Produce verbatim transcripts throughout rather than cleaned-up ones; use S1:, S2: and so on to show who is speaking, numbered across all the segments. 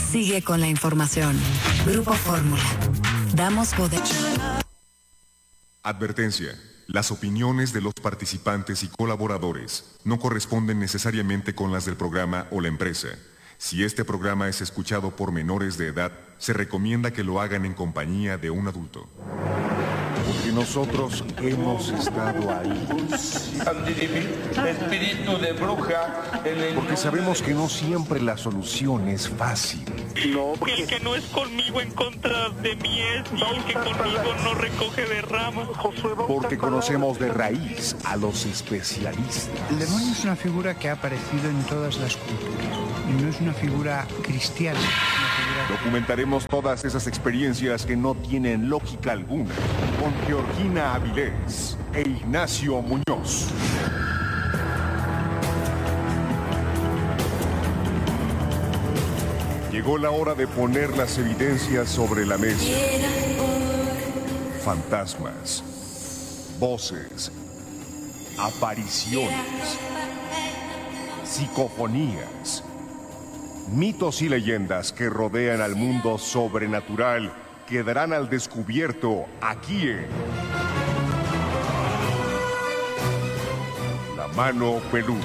S1: Sigue con la información. Grupo Fórmula. Damos poder.
S2: Advertencia. Las opiniones de los participantes y colaboradores no corresponden necesariamente con las del programa o la empresa. Si este programa es escuchado por menores de edad, se recomienda que lo hagan en compañía de un adulto.
S3: Porque nosotros hemos estado ahí.
S4: Espíritu de bruja.
S3: Porque sabemos que no siempre la solución es fácil.
S5: No, porque... El que no es conmigo en contra de mí es, y el que conmigo no recoge de ramas.
S3: Porque conocemos de raíz a los especialistas.
S6: El demonio es una figura que ha aparecido en todas las culturas. Y no es una figura cristiana.
S3: Documentaremos todas esas experiencias que no tienen lógica alguna con Georgina Avilés e Ignacio Muñoz. Llegó la hora de poner las evidencias sobre la mesa. Fantasmas, voces, apariciones, psicofonías, mitos y leyendas que rodean al mundo sobrenatural quedarán al descubierto aquí en La Mano Peluda.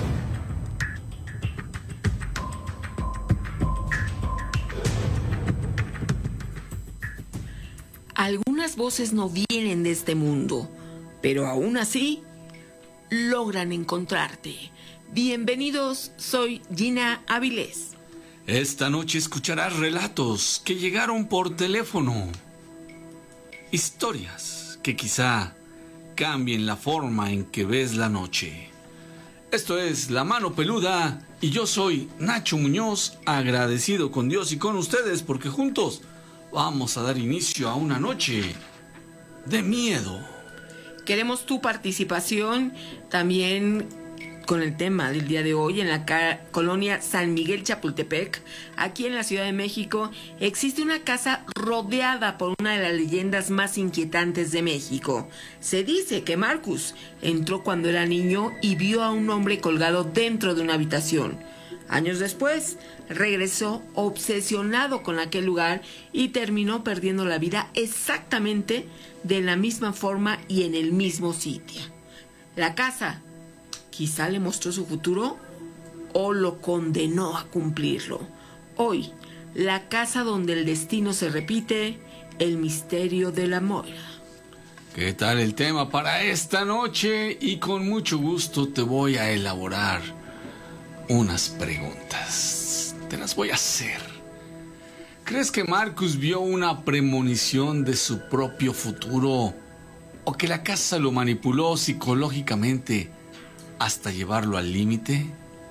S7: Algunas voces no vienen de este mundo, pero aún así logran encontrarte. Bienvenidos, soy Gina Avilés.
S8: Esta noche escucharás relatos que llegaron por teléfono. Historias que quizá cambien la forma en que ves la noche. Esto es La Mano Peluda y yo soy Nacho Muñoz, agradecido con Dios y con ustedes porque juntos vamos a dar inicio a una noche de miedo.
S7: Queremos tu participación también con el tema del día de hoy. En la ca- colonia San Miguel Chapultepec, aquí en la Ciudad de México, existe una casa rodeada por una de las leyendas más inquietantes de México. Se dice que Marcus entró cuando era niño y vio a un hombre colgado dentro de una habitación. Años después, regresó obsesionado con aquel lugar y terminó perdiendo la vida exactamente de la misma forma y en el mismo sitio. La casa quizá le mostró su futuro o lo condenó a cumplirlo. Hoy, la casa donde el destino se repite, el misterio de la Moira.
S8: ¿Qué tal el tema para esta noche? Y con mucho gusto te voy a elaborar unas preguntas. Te las voy a hacer. ¿Crees que Marcus vio una premonición de su propio futuro? ¿O que la casa lo manipuló psicológicamente hasta llevarlo al límite?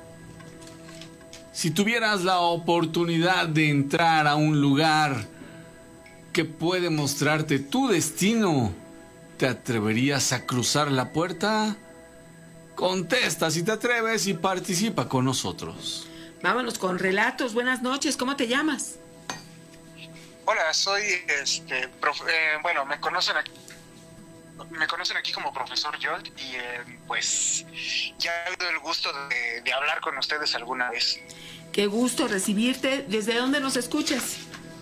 S8: Si tuvieras la oportunidad de entrar a un lugar que puede mostrarte tu destino, ¿te atreverías a cruzar la puerta? Contesta si te atreves y participa con nosotros.
S7: Vámonos con relatos. Buenas noches, ¿cómo te llamas?
S9: Hola, soy este, prof, eh, bueno, me conocen aquí, me conocen aquí como Profesor Jolt y eh, pues ya he tenido el gusto de, de hablar con ustedes alguna vez.
S7: Qué gusto recibirte. ¿Desde dónde nos escuchas?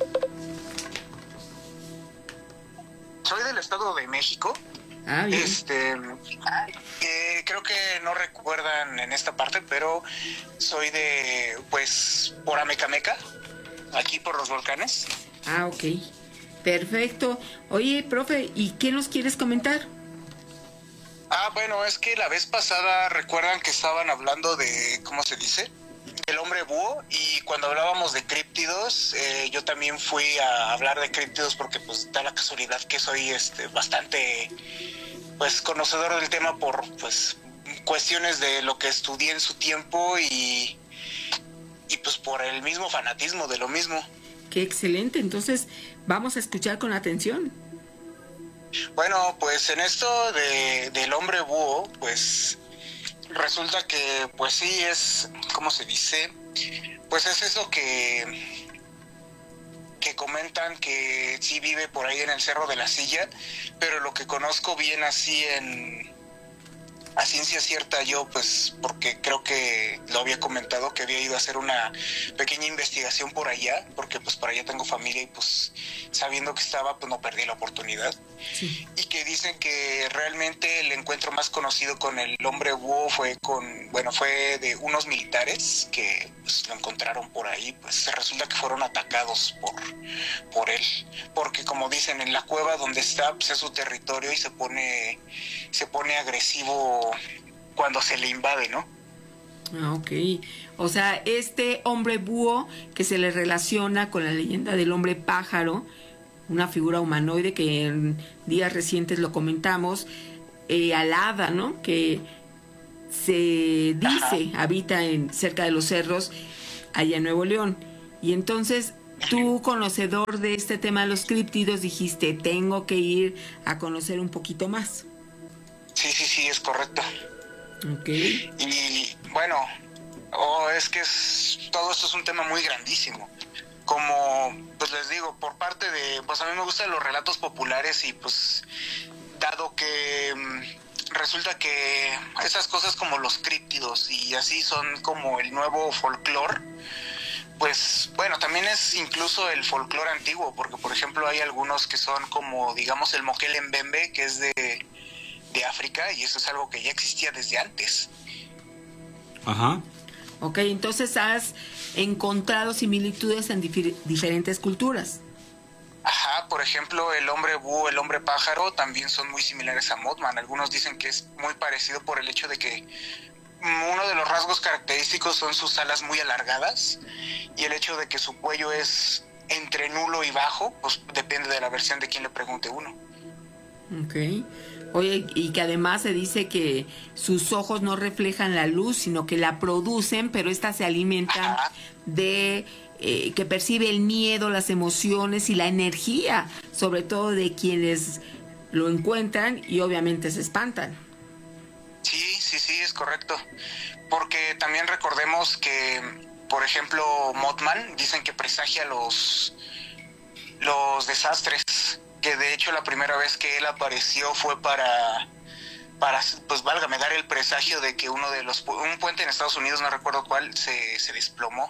S9: Soy del Estado de México.
S7: Ah, bien.
S9: Este, eh, creo que no recuerdan en esta parte, pero soy de, pues, por Amecameca, aquí por los volcanes.
S7: Ah, ok. Perfecto. Oye, profe, ¿y qué nos quieres comentar?
S9: Ah, bueno, es que la vez pasada recuerdan que estaban hablando de, ¿cómo se dice?, el hombre búho, y cuando hablábamos de críptidos, eh, yo también fui a hablar de críptidos porque pues da la casualidad que soy este bastante pues conocedor del tema por pues cuestiones de lo que estudié en su tiempo y y pues por el mismo fanatismo de lo mismo.
S7: Qué excelente. Entonces vamos a escuchar con atención.
S9: Bueno, pues en esto de del hombre búho, pues resulta que pues sí es, ¿cómo se dice? Pues es eso que que comentan que sí vive por ahí en el Cerro de la Silla, pero lo que conozco bien así en a ciencia cierta yo, pues, porque creo que lo había comentado, que había ido a hacer una pequeña investigación por allá, porque pues por allá tengo familia y pues sabiendo que estaba, pues no perdí la oportunidad. Sí. Y que dicen que realmente el encuentro más conocido con el hombre búho fue con, bueno, fue de unos militares que pues lo encontraron por ahí, pues resulta que fueron atacados por, por él, porque como dicen, en la cueva donde está, pues es su territorio y se pone, se pone agresivo cuando se le invade, ¿no?
S7: Ah, ok. O sea, este hombre búho que se le relaciona con la leyenda del hombre pájaro, una figura humanoide que en días recientes lo comentamos, eh, alada, ¿no? Que se dice Ajá. habita en cerca de los cerros allá en Nuevo León. Y entonces tú, conocedor de este tema de los críptidos, dijiste, tengo que ir a conocer un poquito más.
S9: Sí, sí, sí, es correcto.
S7: Ok.
S9: Y bueno, oh, es que es, todo esto es un tema muy grandísimo. Como, pues les digo, por parte de, pues a mí me gustan los relatos populares y pues, dado que mmm, resulta que esas cosas como los críptidos y así son como el nuevo folclore, pues bueno, también es incluso el folclore antiguo, porque por ejemplo hay algunos que son como, digamos, el Mokele Mbembe, que es de, de África, y eso es algo que ya existía desde antes.
S8: Ajá.
S7: Ok, entonces has encontrado similitudes en dif- diferentes culturas.
S9: Ajá, por ejemplo, el hombre búho, el hombre pájaro también son muy similares a Mothman. Algunos dicen que es muy parecido por el hecho de que uno de los rasgos característicos son sus alas muy alargadas y el hecho de que su cuello es entre nulo y bajo, pues depende de la versión de quien le pregunte uno.
S7: Ok. Oye, y que además se dice que sus ojos no reflejan la luz, sino que la producen, pero esta se alimenta Ajá. de eh, que percibe el miedo, las emociones y la energía, sobre todo de quienes lo encuentran y obviamente se espantan.
S9: Sí, sí, sí, es correcto. Porque también recordemos que, por ejemplo, Mothman dicen que presagia los, los desastres. Que de hecho la primera vez que él apareció fue para, para pues válgame, dar el presagio de que uno de los, un puente en Estados Unidos, no recuerdo cuál, se, se desplomó.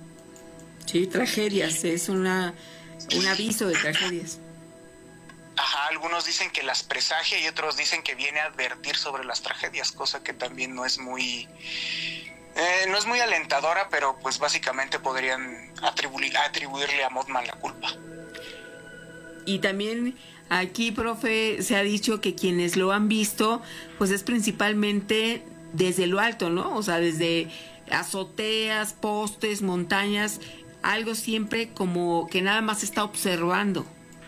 S7: Sí, tragedias, es una un aviso de tragedias.
S9: Ajá, algunos dicen que las presagia y otros dicen que viene a advertir sobre las tragedias, cosa que también no es muy eh, no es muy alentadora, pero pues básicamente podrían atribuir, atribuirle a Mothman la culpa.
S7: Y también aquí, profe, se ha dicho que quienes lo han visto, pues es principalmente desde lo alto, ¿no? O sea, desde azoteas, postes, montañas, algo siempre como que nada más está observando.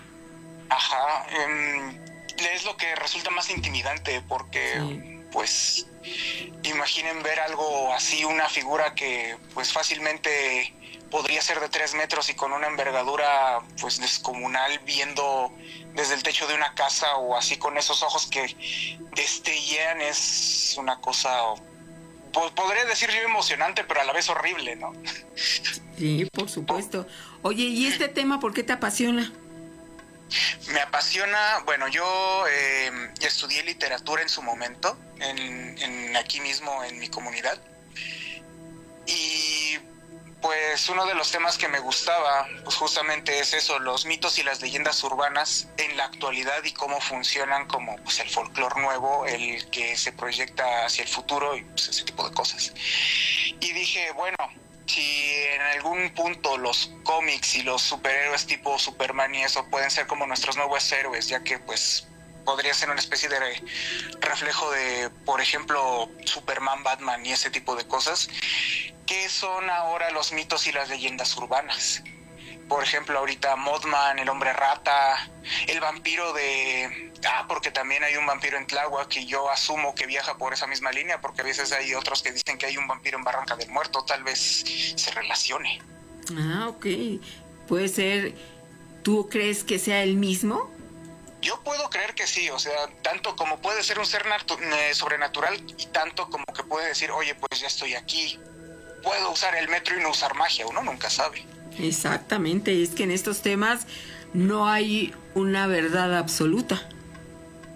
S9: Ajá, um, es lo que resulta más intimidante porque, sí. pues, imaginen ver algo así, una figura que pues fácilmente podría ser de tres metros y con una envergadura pues descomunal, viendo desde el techo de una casa o así con esos ojos que destellan, es una cosa, pues, podría decir yo emocionante, pero a la vez horrible, ¿no?
S7: Sí, por supuesto. Oye, ¿y este tema por qué te apasiona?
S9: Me apasiona, bueno, yo eh, estudié literatura en su momento, en, en aquí mismo en mi comunidad, y pues uno de los temas que me gustaba, pues justamente es eso, los mitos y las leyendas urbanas en la actualidad y cómo funcionan como pues el folclore nuevo, el que se proyecta hacia el futuro y pues ese tipo de cosas. Y dije, bueno, si en algún punto los cómics y los superhéroes tipo Superman y eso pueden ser como nuestros nuevos héroes, ya que pues podría ser una especie de reflejo de, por ejemplo, Superman, Batman y ese tipo de cosas, ¿qué son ahora los mitos y las leyendas urbanas? Por ejemplo, ahorita Mothman, el hombre rata, el vampiro de... Ah, porque también hay un vampiro en Tláhuac que yo asumo que viaja por esa misma línea, porque a veces hay otros que dicen que hay un vampiro en Barranca del Muerto, tal vez se relacione.
S7: Ah, ok. Puede ser... ¿Tú crees que sea el mismo?
S9: Yo puedo creer que sí, o sea, tanto como puede ser un ser natu- eh, sobrenatural y tanto como que puede decir, oye, pues ya estoy aquí, puedo usar el metro y no usar magia, uno nunca sabe.
S7: Exactamente, es que en estos temas no hay una verdad absoluta.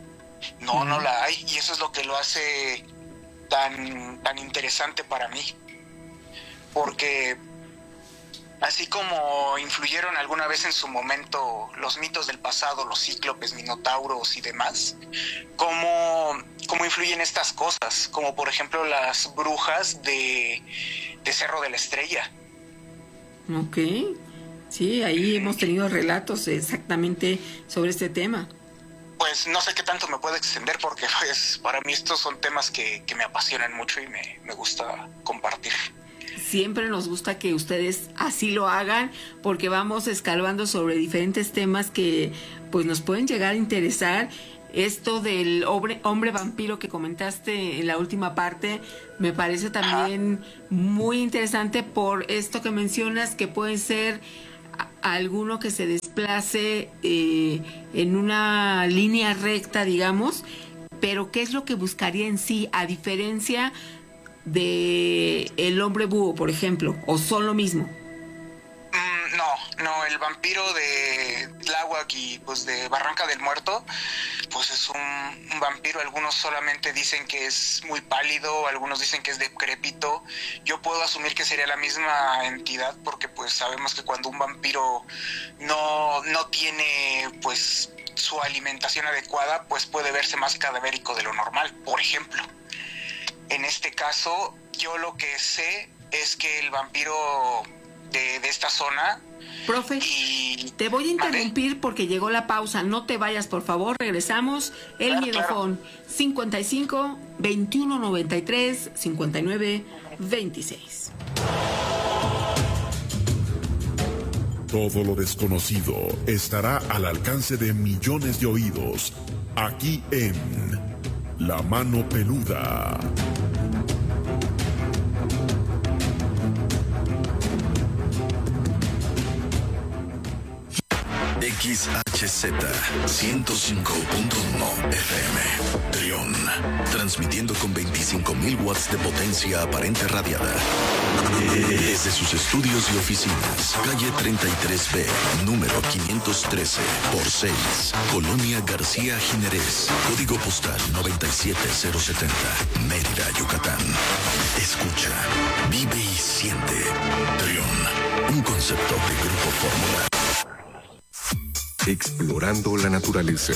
S9: No, uh-huh. no la hay, y eso es lo que lo hace tan, tan interesante para mí. Porque así como influyeron alguna vez en su momento los mitos del pasado, los cíclopes, minotauros y demás, ¿cómo, cómo influyen estas cosas? Como por ejemplo las brujas de, de Cerro de la Estrella.
S7: Ok, sí, ahí hemos tenido relatos exactamente sobre este tema.
S9: Pues no sé qué tanto me puedo extender porque pues para mí estos son temas que, que me apasionan mucho y me, me gusta compartir.
S7: Siempre nos gusta que ustedes así lo hagan porque vamos escarbando sobre diferentes temas que pues nos pueden llegar a interesar. Esto del hombre, hombre vampiro que comentaste en la última parte me parece también Ajá. muy interesante por esto que mencionas, que puede ser a, alguno que se desplace eh, en una línea recta, digamos, pero ¿qué es lo que buscaría en sí, a diferencia de el hombre búho, por ejemplo, o son lo mismo?
S9: Mm, no, no, el vampiro de Tláhuac y pues de Barranca del Muerto, pues es un, un vampiro. Algunos solamente dicen que es muy pálido, algunos dicen que es decrépito. Yo puedo asumir que sería la misma entidad porque pues sabemos que cuando un vampiro no, no tiene pues su alimentación adecuada, pues puede verse más cadavérico de lo normal, por ejemplo. En este caso, yo lo que sé es que el vampiro de, de esta zona...
S7: Profe,
S9: y...
S7: te voy a interrumpir ¿Vale? Porque llegó la pausa. No te vayas, por favor. Regresamos. El claro, Miedofón. Claro. cincuenta y cinco, veintiuno noventa y tres, cincuenta y nueve, veintiséis.
S4: Todo lo desconocido estará al alcance de millones de oídos. Aquí en... La Mano Peluda.
S10: X H Z ciento cinco punto uno F M Trión, transmitiendo con veinticinco mil watts de potencia aparente radiada desde sus estudios y oficinas, calle treinta y tres B, número quinientos trece por seis, Colonia García Jiménez, código postal noventa y siete cero setenta, Mérida, Yucatán. Escucha, vive y siente. Trión, un concepto de Grupo Fórmula.
S2: Explorando la naturaleza.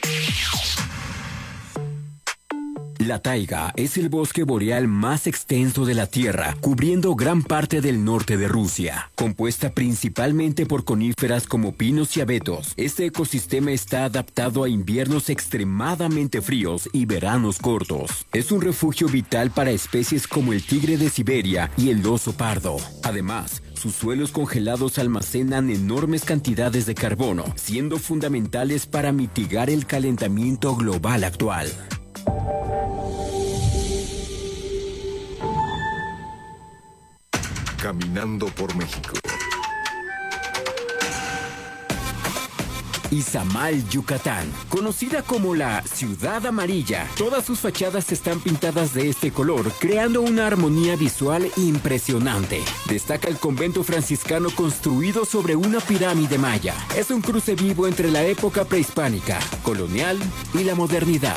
S11: La taiga es el bosque boreal más extenso de la Tierra, cubriendo gran parte del norte de Rusia. Compuesta principalmente por coníferas como pinos y abetos, este ecosistema está adaptado a inviernos extremadamente fríos y veranos cortos. Es un refugio vital para especies como el tigre de Siberia y el oso pardo. Además, sus suelos congelados almacenan enormes cantidades de carbono, siendo fundamentales para mitigar el calentamiento global actual.
S2: Caminando por México.
S11: Izamal, Yucatán, conocida como la Ciudad Amarilla. Todas sus fachadas están pintadas de este color, creando una armonía visual impresionante. Destaca el convento franciscano construido sobre una pirámide maya. Es un cruce vivo entre la época prehispánica, colonial y la modernidad.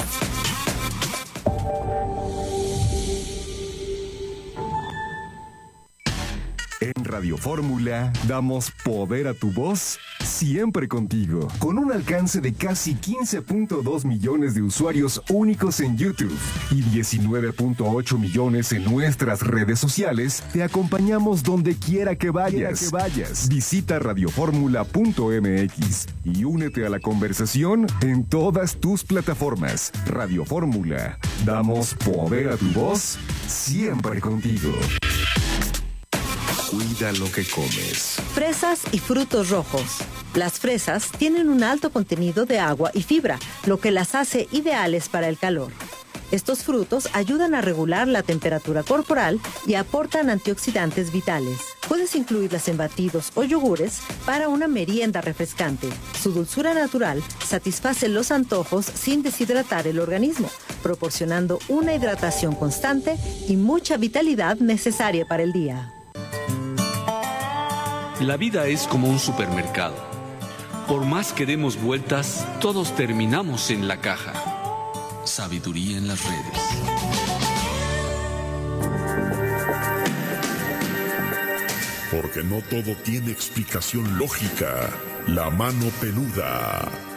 S3: En Radio Fórmula damos poder a tu voz siempre contigo. Con un alcance de casi quince punto dos millones de usuarios únicos en YouTube y diecinueve punto ocho millones en nuestras redes sociales, te acompañamos donde quiera que vayas. Que vayas. Visita radioformula punto m x y únete a la conversación en todas tus plataformas. Radio Fórmula, damos poder a tu voz siempre contigo.
S2: Cuida lo que comes.
S12: Fresas y frutos rojos. Las fresas tienen un alto contenido de agua y fibra, lo que las hace ideales para el calor. Estos frutos ayudan a regular la temperatura corporal y aportan antioxidantes vitales. Puedes incluirlas en batidos o yogures para una merienda refrescante. Su dulzura natural satisface los antojos sin deshidratar el organismo, proporcionando una hidratación constante y mucha vitalidad necesaria para el día.
S8: La vida es como un supermercado. Por más que demos vueltas, todos terminamos en la caja. Sabiduría en las redes.
S4: Porque no todo tiene explicación lógica. La mano peluda.